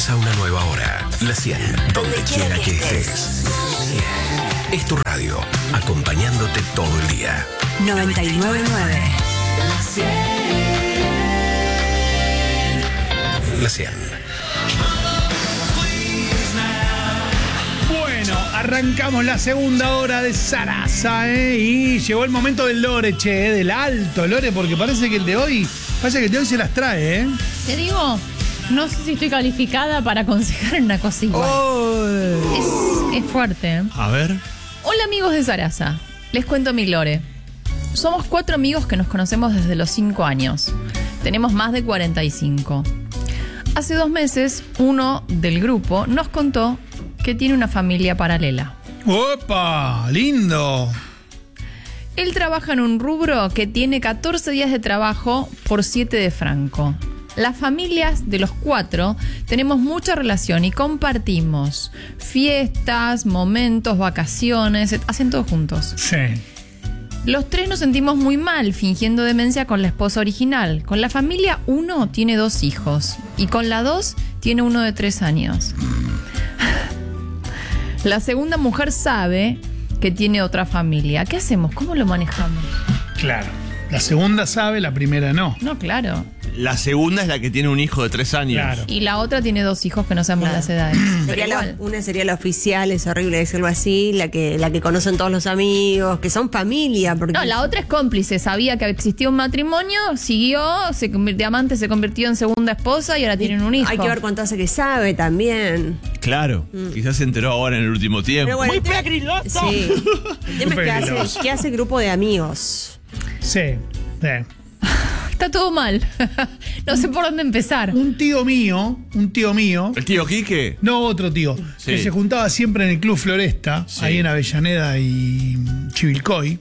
Comienza una nueva hora. La 100, donde quiera que estés. Es tu radio, acompañándote todo el día. 99.9. La 100. Bueno, arrancamos la segunda hora de Sarasa, y llegó el momento del lore, del alto lore, porque parece que el de hoy se las trae, Te digo, no sé si estoy calificada para aconsejar una cosa igual. Es fuerte, A ver. Hola amigos de Sarasa, les cuento mi lore. Somos 4 amigos que nos conocemos desde los 5 años. Tenemos más de 45. Hace 2 meses, uno del grupo nos contó que tiene una familia paralela. ¡Opa! ¡Lindo! Él trabaja en un rubro que tiene 14 días de trabajo por 7 de franco. Las familias de los 4 tenemos mucha relación y compartimos fiestas, momentos, vacaciones, hacen todo juntos. Sí. Los 3 nos sentimos muy mal fingiendo demencia con la esposa original. Con la familia 1 tiene 2 hijos y con la 2 tiene uno de 3 años. La segunda mujer sabe que tiene otra familia. ¿Qué hacemos? ¿Cómo lo manejamos? Claro. La segunda sabe, la primera no. No, claro. La segunda es la que tiene un hijo de 3 años. Claro. Y la otra tiene 2 hijos que no sabemos las edades. Pero igual. Una sería la oficial, es horrible decirlo así, la que conocen todos los amigos, que son familia. Porque... No, la otra es cómplice, sabía que existía un matrimonio, siguió, de amante se convirtió en segunda esposa y ahora tienen un hijo. Hay que ver cuánto hace que sabe también. Claro, quizás se enteró ahora en el último tiempo. Pero bueno, ¡Muy peligroso! Sí. El tema es que hace grupo de amigos. Sí. Está todo mal. No sé por dónde empezar. Un tío mío. ¿El tío Quique? No, otro tío. Sí. Que se juntaba siempre en el Club Floresta, Sí. ahí en Avellaneda y Chivilcoy,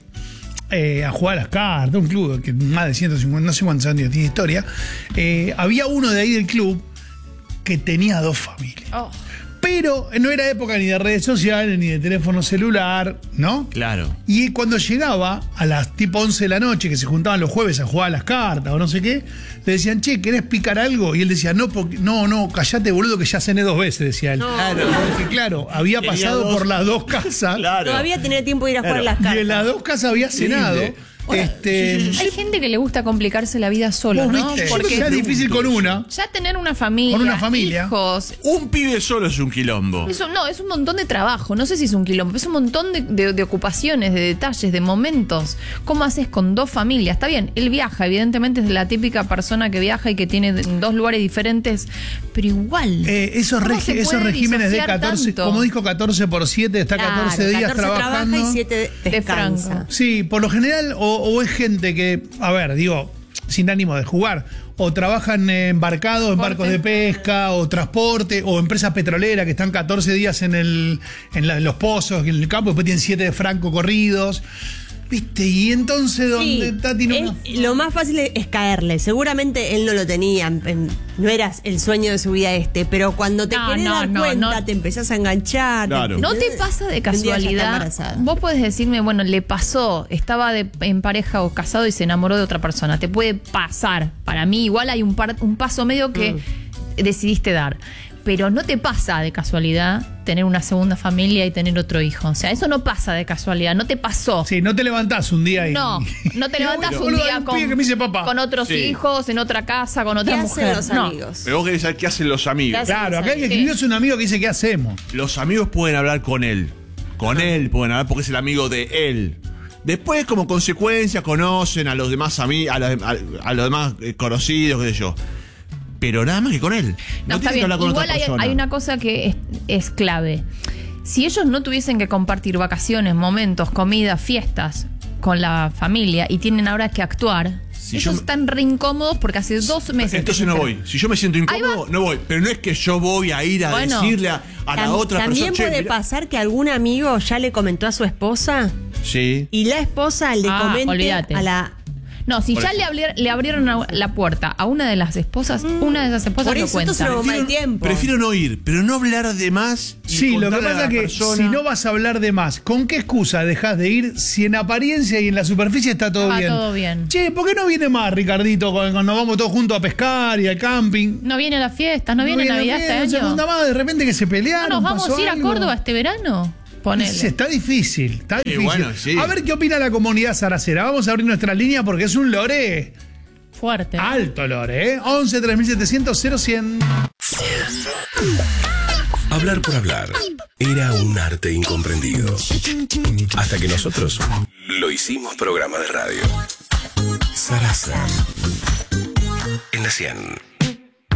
a jugar a las cartas. Un club que más de 150, no sé cuántos años tiene historia. Había uno de ahí del club que tenía 2 familias. Oh. Pero no era época ni de redes sociales, ni de teléfono celular, ¿no? Claro. Y cuando llegaba a las tipo 11 de la noche, que se juntaban los jueves a jugar a las cartas o no sé qué, le decían, che, ¿querés picar algo? Y él decía, no, callate, boludo, que ya cené 2 veces, decía él. No. Claro. Porque claro, había Tenía pasado 2. por las 2 casas. Claro. Todavía tenía tiempo de ir a jugar Claro. las cartas. Y en las 2 casas había cenado. Sí. Hay gente que le gusta complicarse la vida solo, Vos ¿no? viste, Porque ya es difícil con una. ya tener una familia, Con una familia. hijos, Un pibe solo es un quilombo. es un montón de trabajo. No sé si es un quilombo, es un montón de ocupaciones, de detalles, de momentos. ¿Cómo haces con 2 familias? Está bien, él viaja, evidentemente es la típica persona que viaja y que tiene 2 lugares diferentes, pero igual. Esos ¿Cómo se puede regímenes de disociar 14, tanto? como dijo 14 por 7, está 14 días 14 trabajando. trabaja y 7 descansa. franco. Sí, por lo general, o es gente que, a ver, digo, sin ánimo de jugar, o trabajan embarcados en barcos de pesca, o transporte, o empresas petroleras que están 14 días en los pozos, en el campo, después tienen 7 de franco corridos. ¿Viste? Y entonces, donde está, tiene una... Lo más fácil es caerle. Seguramente él no lo tenía. No era el sueño de su vida pero cuando te querés dar cuenta, te empezás a enganchar. Claro. ¿No te pasa de casualidad? Vos podés decirme, bueno, le pasó, estaba en pareja o casado y se enamoró de otra persona. Te puede pasar. Para mí igual hay un paso medio que decidiste dar. Pero no te pasa de casualidad tener una segunda familia y tener otro hijo. O sea, eso no pasa de casualidad, no te pasó. Sí, no te levantás un día y... No te levantás un Boludo, día hay pibe que me dice papá. con otros Sí. hijos, en otra casa, con otra ¿Qué mujer. hacen los No. amigos? Pero vos querés saber qué hacen los amigos. Claro, acá el que escribió es un amigo que dice, ¿qué hacemos? Los amigos pueden hablar con él. Con él pueden hablar porque es el amigo de él. Después, como consecuencia, conocen a los demás amigos, a los demás conocidos, qué sé yo. Pero nada más que con él. No, está tiene que bien. hablar con Igual otra persona. hay una cosa que es clave. Si ellos no tuviesen que compartir vacaciones, momentos, comidas, fiestas con la familia y tienen ahora que actuar, Si ellos yo- están re incómodos porque hace 2 meses. Entonces no voy. Si yo me siento incómodo, no voy. Pero no es que yo voy a ir a Bueno, decirle a la otra También persona. puede "Che, mirá". pasar que algún amigo ya le comentó a su esposa Sí. y la esposa le comente olvídate. a la No, si ya le abrieron la puerta a una de las esposas, una de esas esposas lo cuenta. Prefiero no ir, pero no hablar de más. Sí, lo que pasa es que si no vas a hablar de más, ¿con qué excusa dejas de ir si en apariencia y en la superficie está todo bien? Todo bien. Che, ¿por qué no viene más, Ricardito, cuando vamos todos juntos a pescar y al camping? No viene a las fiestas, no viene a Navidad este año. No se junta más, de repente que se pelearon. ¿No nos vamos a ir a Córdoba este verano? Ponele. Está difícil, está difícil. Bueno, sí. A ver qué opina la comunidad zaracera. Vamos a abrir nuestra línea porque es un lore fuerte. Alto lore, 11 3700 0100. Hablar por hablar era un arte incomprendido. Hasta que nosotros lo hicimos programa de radio. Sarasa en la 100.